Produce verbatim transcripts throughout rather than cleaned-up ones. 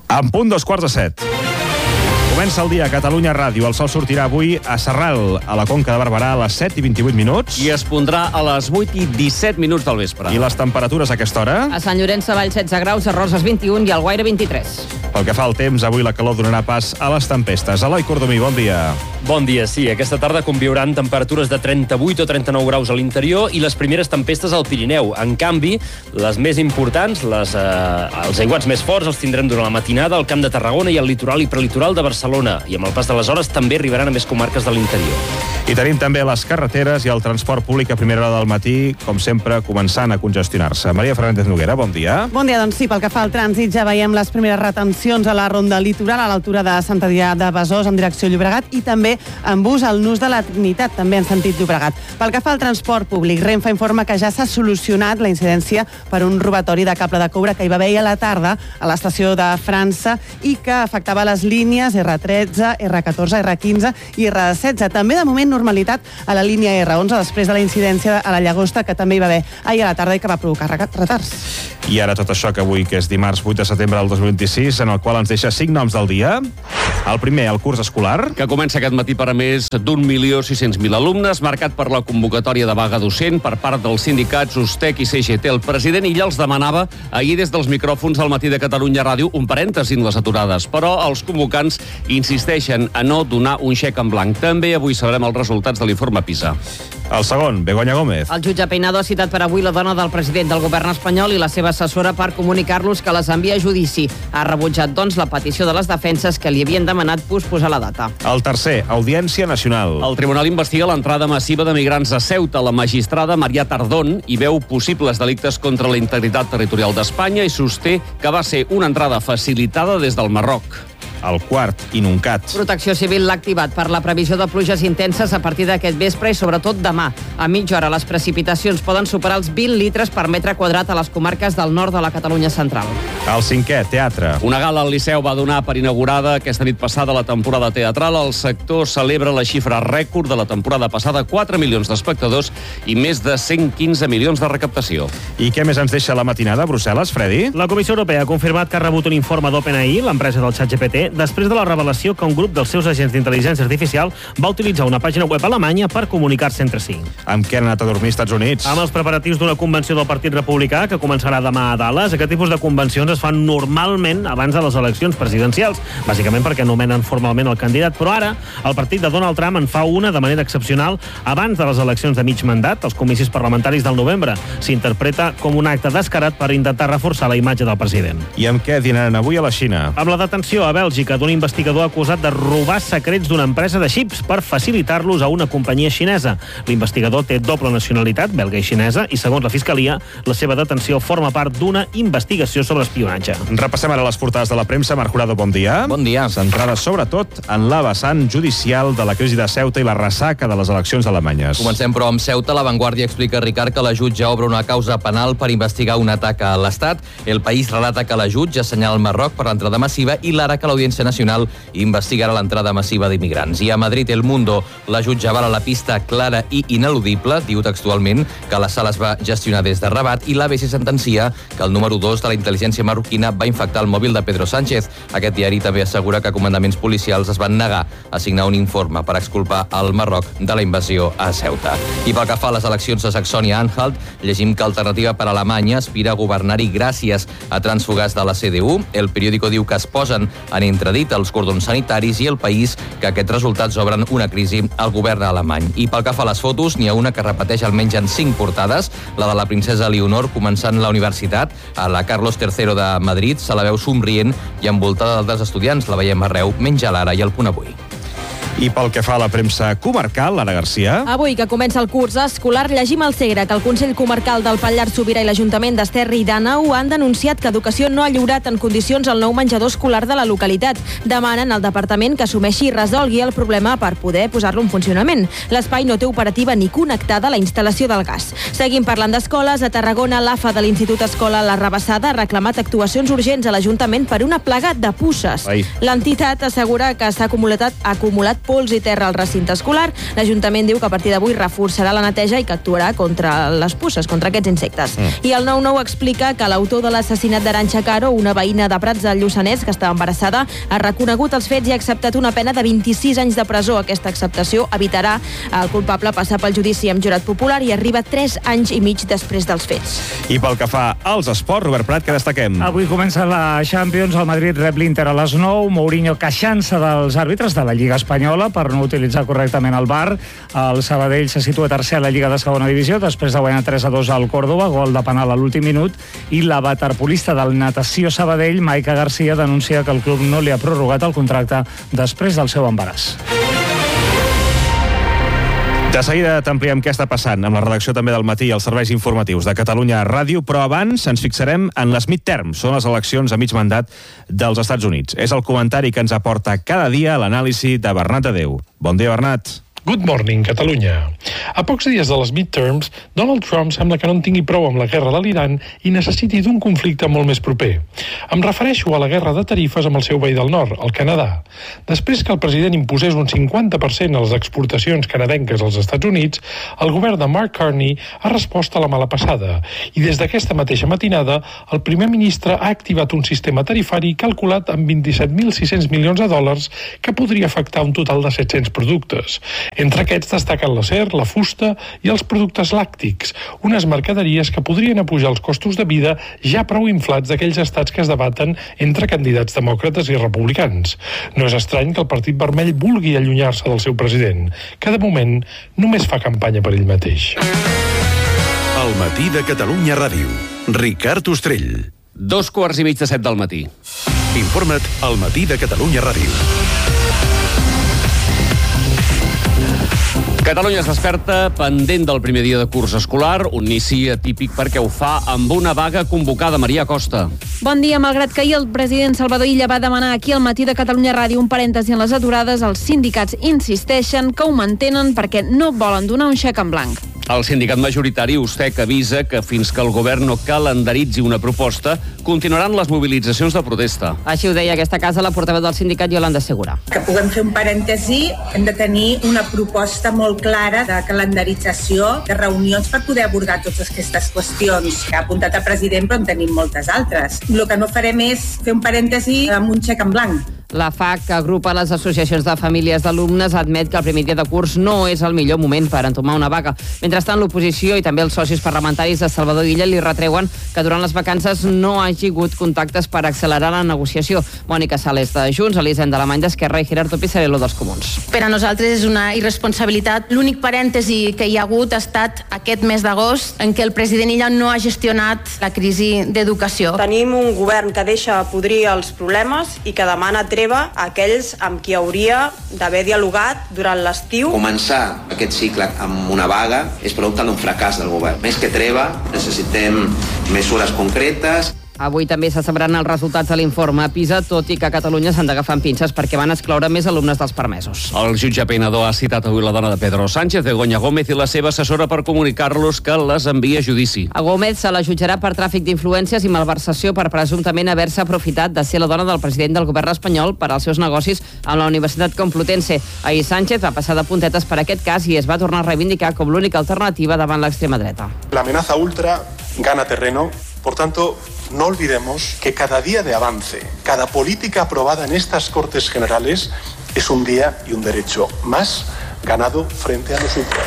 En punt dos quarts de set. Comença el dia a Catalunya Ràdio. El sol sortirà avui a Sarral, a la Conca de Barberà, a les set i vint-i-vuit minuts. I es pondrà a les vuit i disset minuts del vespre. I les temperatures a aquesta hora? A Sant Llorenç Savall, setze graus, a Roses, vint-i-un i al Guaire, vint-i-tres. Pel que fa al temps, avui la calor donarà pas a les tempestes. Eloi Cordomí, bon dia. Bon dia, sí. Aquesta tarda conviuran temperatures de trenta-vuit o trenta-nou graus a l'interior i les primeres tempestes al Pirineu. En canvi, les més importants, les, eh, els aiguats més forts, els tindrem durant la matinada al Camp de Tarragona i al litoral i prelitoral de Barcelona. I amb el pas de les hores també arribaran a més comarques de l'interior. I tenim també les carreteres i el transport públic a primera hora del matí, com sempre, començant a congestionar-se. Maria Fernández Noguera, bon dia. Bon dia, doncs sí, pel que fa al trànsit ja veiem les primeres retencions a la ronda litoral a l'altura de Sant Adrià de Besòs en direcció Llobregat i també en bus al Nus de la Trinitat, també en sentit Llobregat. Pel que fa al transport públic, Renfe informa que ja s'ha solucionat la incidència per un robatori de cable de coure que hi va haver a la tarda a l'estació de França i que afectava les línies erre tretze, erre catorze, erre quinze i erre setze. També, de moment, normalitat a la línia erre onze després de la incidència a la Llagosta que també hi va haver ahir a la tarda i que va provocar retards. I ara tot això que avui, que és dimarts vuit de setembre del dos mil vint-i-sis, en el qual ens deixa cinc noms del dia. El primer, el curs escolar. Que comença aquest matí per a més d'un milió sis-cents mil alumnes, marcat per la convocatòria de vaga docent per part dels sindicats Ustec i C G T. El president ja els demanava ahir des dels micròfons al matí de Catalunya Ràdio un parèntesi en les aturades, però els convocants insisteixen a no donar un xec en blanc. També avui sabrem els resultats de l'informe PISA. El segon, Begoña Gómez. El jutge Peinado ha citat per avui la dona del president del govern espanyol i la seva assessora per comunicar-los que les envia a judici. Ha rebutjat, doncs, la petició de les defenses que li havien demanat posposar la data. El tercer, Audiència Nacional. El tribunal investiga l'entrada massiva de migrants a Ceuta. La magistrada Maria Tardón hi veu possibles delictes contra la integritat territorial d'Espanya i sosté que va ser una entrada facilitada des del Marroc. El quart, Inuncat. Protecció Civil l'ha activat per la previsió de pluges intenses a partir d'aquest vespre i sobretot demà. A mitja hora les precipitacions poden superar els vint litres per metre quadrat a les comarques del nord de la Catalunya central. El cinquè, Teatre. Una gala al Liceu va donar per inaugurada aquesta nit passada la temporada teatral. El sector celebra la xifra rècord de la temporada passada, quatre milions d'espectadors i més de cent quinze milions de recaptació. I què més ens deixa la matinada a Brussel·les, Freddy? La Comissió Europea ha confirmat que ha rebut un informe d'OpenAI, l'empresa del xat G P T, després de la revelació que un grup dels seus agents d'intel·ligència artificial va utilitzar una pàgina web alemanya per comunicar-se entre si. Amb què han anat a dormir als Estats Units? Amb els preparatius d'una convenció del Partit Republicà que començarà demà a Dallas. Aquest tipus de convencions es fan normalment abans de les eleccions presidencials, bàsicament perquè nomenen formalment el candidat, però ara el partit de Donald Trump en fa una de manera excepcional abans de les eleccions de mig mandat, els comicis parlamentaris del novembre. S'interpreta com un acte descarat per intentar reforçar la imatge del president. I amb què dinaran avui a la Xina? Amb la detenció a Bèlgica d'un investigador acusat de robar secrets d'una empresa de xips per facilitar-los a una companyia xinesa. L'investigador té doble nacionalitat, belga i xinesa, i segons la Fiscalia, la seva detenció forma part d'una investigació sobre espionatge. Repassem ara les portades de la premsa. Marc Jurado, bon dia. Bon dia. Centrades sobretot en la vessant judicial de la crisi de Ceuta i la ressaca de les eleccions alemanyes. Comencem, però, amb Ceuta. La Vanguardia explica, Ricard, que la jutge obre una causa penal per investigar un atac a l'Estat. El País relata que la jutge assenyala el Marroc per l'entrada massiva i l'ara que l'Audiència Nacional investigarà l'entrada massiva d'immigrants. I a Madrid, El Mundo, la jutge avala la pista clara i ineludible, diu textualment que la sala es va gestionar des de Rabat, i l'A B C sentencia que el número dos de la intel·ligència marroquina va infectar el mòbil de Pedro Sánchez. Aquest diari també assegura que comandaments policials es van negar a signar un informe per exculpar el Marroc de la invasió a Ceuta. I pel que fa a les eleccions de Saxònia-Anhalt, llegim que Alternativa per Alemanya aspira a governar-hi gràcies a trànsfugues de la C D U. El periòdico diu que es posen en entredit els cordons sanitaris i El País que aquests resultats obren una crisi al govern alemany. I pel que fa a les fotos, n'hi ha una que repeteix almenys en cinc portades, la de la princesa Leonor començant la universitat. A la Carlos tercero de Madrid se la veu somrient i envoltada d'altres estudiants. La veiem arreu, menys a l'Ara i al Punt Avui. I pel que fa a la premsa comarcal, Anna Garcia. Avui, que comença el curs escolar, llegim al Segre que el Consell Comarcal del Pallars Sobirà i l'Ajuntament d'Esterri i d'Àneu han denunciat que Educació no ha lliurat en condicions el nou menjador escolar de la localitat. Demanen al departament que assumeixi i resolgui el problema per poder posar-lo en funcionament. L'espai no té operativa ni connectada a la instal·lació del gas. Seguim parlant d'escoles. A Tarragona, l'A F A de l'Institut Escola La Rabassada ha reclamat actuacions urgents a l'Ajuntament per una plaga de puces. Ai. L'entitat assegura que s'ha acumulat, acumulat pols i terra al recinte escolar. L'Ajuntament diu que a partir d'avui reforçarà la neteja i que actuarà contra les puces, contra aquests insectes. Mm. I el nou nou explica que l'autor de l'assassinat d'Arantxa Caro, una veïna de Prats del Lluçanès que estava embarassada, ha reconegut els fets i ha acceptat una pena de vint-i-sis anys de presó. Aquesta acceptació evitarà al culpable passar pel judici amb jurat popular i arriba tres anys i mig després dels fets. I pel que fa als esports, Robert Prat, què destaquem? Avui comença la Champions, el Madrid rep l'Inter a les nou, Mourinho queixant-se dels àrbitres de la Lliga Espanyola per no utilitzar correctament el V A R. El Sabadell se situa tercer a la Lliga de segona divisió, després de guanyar tres a dos al Córdoba, gol de penal a l'últim minut, i la waterpolista del Natació Sabadell, Maica Garcia, denuncia que el club no li ha prorrogat el contracte després del seu embaràs. De seguida t'ampliem què està passant amb la redacció també del Matí i els serveis informatius de Catalunya Ràdio, però abans ens fixarem en les midterms, són les eleccions a mig mandat dels Estats Units. És el comentari que ens aporta cada dia l'anàlisi de Bernat Adeu. Bon dia, Bernat. Good morning, Catalunya. A pocs dies de les midterms, Donald Trump sembla que no en tingui prou amb la guerra de l'Iran i necessiti d'un conflicte molt més proper. Em refereixo a la guerra de tarifes amb el seu veí del nord, el Canadà. Després que el president imposés un cinquanta per cent a les exportacions canadenques als Estats Units, el govern de Mark Carney ha respost a la mala passada i des d'aquesta mateixa matinada el primer ministre ha activat un sistema tarifari calculat amb vint-i-set mil sis-cents milions de dòlars que podria afectar un total de set-cents productes. Entre aquests destaquen l'acer, la fusta i els productes làctics, unes mercaderies que podrien apujar els costos de vida ja prou inflats d'aquells estats que es debaten entre candidats demòcrates i republicans. No és estrany que el Partit Vermell vulgui allunyar-se del seu president, que de moment només fa campanya per ell mateix. El matí de Catalunya Ràdio. Ricard Ostrell. Dos quarts i mig de set del matí. Informa't al Matí de Catalunya Ràdio. Catalunya es desperta pendent del primer dia de curs escolar, un inici atípic perquè ho fa amb una vaga convocada. Maria Costa. Bon dia. Malgrat que ahir el president Salvador Illa va demanar aquí al Matí de Catalunya Ràdio un parèntesi en les aturades, els sindicats insisteixen que ho mantenen perquè no volen donar un xec en blanc. El sindicat majoritari USTEC avisa que fins que el govern no calendaritzi una proposta, continuaran les mobilitzacions de protesta. Així ho deia aquesta casa la portaveu del sindicat, Iolanda Segura. Que puguem fer un parèntesi, hem de tenir una proposta molt clara de calendarització de reunions per poder abordar totes aquestes qüestions. Ha apuntat el president, però en tenim moltes altres. El que no farem és fer un parèntesi amb un xec en blanc. La F A C, que agrupa les associacions de famílies d'alumnes, admet que el primer dia de curs no és el millor moment per entomar una vaga. Mentrestant, l'oposició i també els socis parlamentaris de Salvador Illa li retreuen que durant les vacances no hagi hagut contactes per accelerar la negociació. Mònica Sales de Junts, Elisenda Alemany d'Esquerra i Gerardo Pisarello dels Comuns. Per a nosaltres és una irresponsabilitat. L'únic parèntesi que hi ha hagut ha estat aquest mes d'agost en què el president Illa no ha gestionat la crisi d'educació. Tenim un govern que deixa podrir els problemes i que demana treva a aquells amb qui hauria d'haver dialogat durant l'estiu. Començar aquest cicle amb una vaga és producte d'un fracàs del govern. Més que treva, necessitem mesures concretes. Avui també se sabran els resultats de l'informe PISA, tot i que a Catalunya s'han d'agafar amb pinces perquè van excloure més alumnes dels permesos. El jutge penedor ha citat avui la dona de Pedro Sánchez, Begoña Gómez, i la seva assessora per comunicar-los que les envia a judici. A Gómez se la jutjarà per tràfic d'influències i malversació per presumptament haver-se aprofitat de ser la dona del president del govern espanyol per als seus negocis amb la Universitat Complutense. Ahir Sánchez va passar de puntetes per aquest cas i es va tornar a reivindicar com l'única alternativa davant l'extrema dreta. La amenaza ultra gana terreno. Por tanto, no olvidemos que cada día de avance, cada política aprobada en estas Cortes Generales es un día y un derecho más ganado frente a los ultras.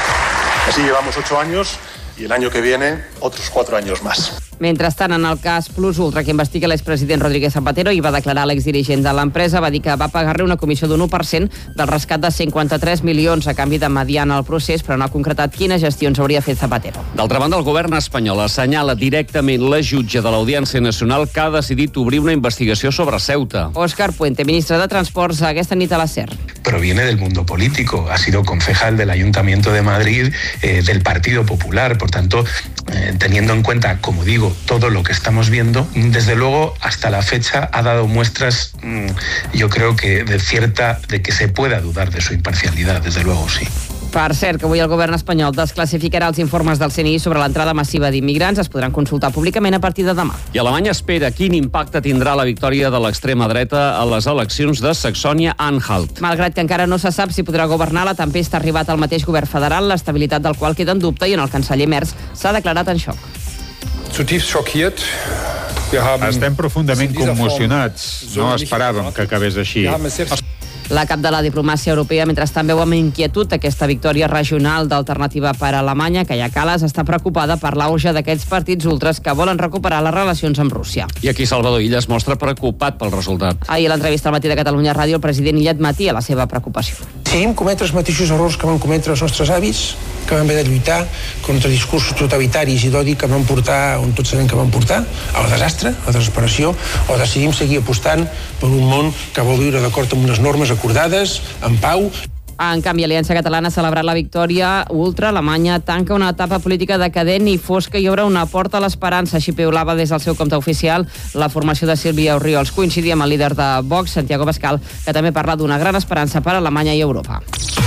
Así llevamos ocho años y el año que viene otros cuatro años más. Mentrestant, en el cas Plus Ultra, que investiga l'expresident Rodríguez Zapatero i va declarar l'exdirigent de l'empresa, va dir que va pagar-li una comissió d'un u per cent del rescat de cinquanta-tres milions a canvi de mediar en el procés, però no ha concretat quines gestions hauria fet Zapatero. D'altra banda, el govern espanyol assenyala directament la jutge de l'Audiència Nacional que ha decidit obrir una investigació sobre Ceuta. Óscar Puente, ministre de Transports, aquesta nit a la SER. Proviene del mundo político, ha sido concejal del Ayuntamiento de Madrid, eh, del Partido Popular, por tanto, eh, teniendo en cuenta, como digo, todo lo que estamos viendo, desde luego hasta la fecha ha dado muestras, yo creo que de cierta, de que se pueda dudar de su imparcialidad, desde luego sí. Per cert, que avui el govern espanyol desclassificarà els informes del C N I sobre l'entrada massiva d'immigrants. Es podran consultar públicament a partir de demà. I Alemanya espera quin impacte tindrà la victòria de l'extrema dreta a les eleccions de Saxònia-Anhalt. Malgrat que encara no se sap si podrà governar, la tempesta ha arribat al mateix govern federal, l'estabilitat del qual queda en dubte, i en el canceller Merz s'ha declarat en xoc. Zutiefst schockiert. Estem profundament commocionats. No esperàvem que acabés així. La cap de la diplomàcia europea, mentrestant, veu amb inquietud aquesta victòria regional d'Alternativa per a Alemanya, que ja Calas està preocupada per l'auge d'aquests partits ultres que volen recuperar les relacions amb Rússia. I aquí Salvador Illa es mostra preocupat pel resultat. Ahir a l'entrevista al Matí de Catalunya Ràdio, el president Illa admetia la seva preocupació. Seguim cometre els mateixos errors que van cometre els nostres avis, que van haver de lluitar contra discursos totalitaris i d'odi que van portar, on tots sabem que van portar, al desastre, a la desesperació, o decidim seguir apostant per un món que vol viure d'acord amb unes normes acordades, en pau. En canvi, Aliança Catalana ha celebrat la victòria ultra. Alemanya tanca una etapa política decadent i fosca i obre una porta a l'esperança. Així piulava des del seu compte oficial la formació de Sílvia Orriols. Coincidia amb el líder de Vox, Santiago Abascal, que també parla d'una gran esperança per a Alemanya i Europa.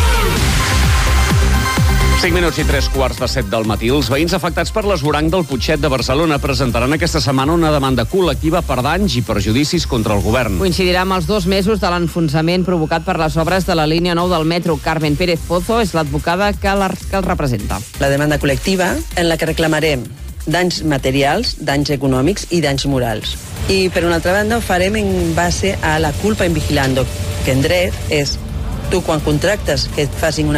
cinc minuts i tres quarts de set del matí. Els veïns afectats per l'esvoranc del Putxet de Barcelona presentaran aquesta setmana una demanda col·lectiva per danys i perjudicis contra el govern. Coincidirà amb els dos mesos de l'enfonsament provocat per les obres de la línia nou del metro. Carmen Pérez Pozo és l'advocada que, la, que el representa. La demanda col·lectiva en la que reclamarem danys materials, danys econòmics i danys morals. I, per una altra banda, ho farem en base a la culpa in vigilando, que en dret és tu, quan contractes que et facin una